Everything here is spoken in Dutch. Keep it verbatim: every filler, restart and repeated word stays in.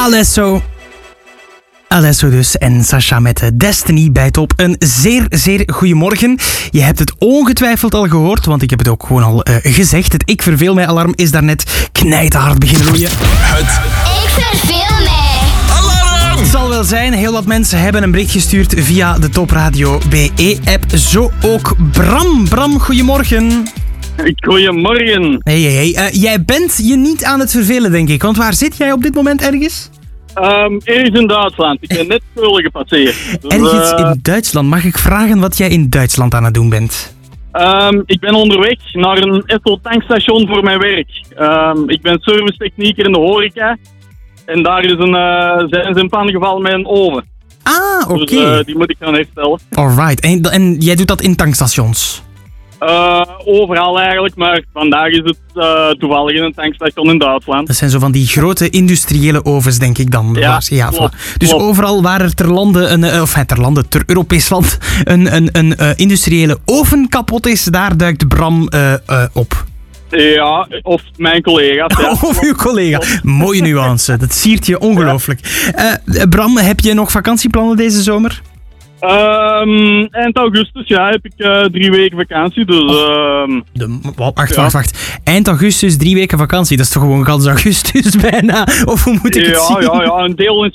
Alesso. Alesso dus en Sasha met Destiny bij Top. Een zeer, zeer goeiemorgen. Je hebt het ongetwijfeld al gehoord, want ik heb het ook gewoon al uh, gezegd. Het Ik Verveel Mij alarm is daarnet knijterhard beginnen roeien. Het Ik verveel mij. alarm! Het zal wel zijn, heel wat mensen hebben een bericht gestuurd via de Top Radio B E-app. Zo ook Bram. Bram, goeiemorgen. Goedemorgen. Hey, hey, hey. Uh, jij bent je niet aan het vervelen, denk ik. Want waar zit jij op dit moment ergens? Um, ergens in Duitsland. Ik ben net Keulen gepasseerd. Dus, Ergens uh, in Duitsland. Mag ik vragen wat jij in Duitsland aan het doen bent? um, ik ben onderweg naar een Esso tankstation voor mijn werk. Um, ik ben servicetechnieker in de horeca. En daar is een, uh, zijn ze in pan gevallen met een oven. Ah, oké. Dus uh, die moet ik gaan herstellen. Alright. En, en jij doet dat in tankstations? Uh, overal eigenlijk, maar vandaag is het uh, toevallig in een tankstation in Duitsland. Dat zijn zo van die grote industriële ovens, denk ik dan. Ja, Waar- ja klopt, voilà. Dus klopt. overal waar er ter lande, een, uh, of uh, ter lande, ter Europees land, een, een, een uh, industriële oven kapot is, daar duikt Bram uh, uh, op. Ja, of mijn collega's. Ja. Of uw collega. Mooie nuance. Dat siert je ongelooflijk. Uh, Bram, heb je nog vakantieplannen deze zomer? Um, eind augustus ja, heb ik uh, drie weken vakantie, dus... Um, De, wacht, Ja. wacht, wacht. Eind augustus, drie weken vakantie. Dat is toch gewoon gans augustus bijna? Of hoe moet ik het ja, zien? ja, ja, een deel in